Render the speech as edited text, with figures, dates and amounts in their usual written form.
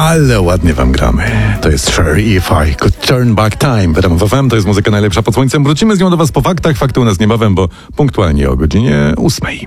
Ale ładnie wam gramy. To jest Sure If I Could Turn Back Time. W RMF FM to jest muzyka najlepsza pod słońcem. Wrócimy z nią do was po faktach. Fakty u nas niebawem, bo punktualnie o godzinie 8.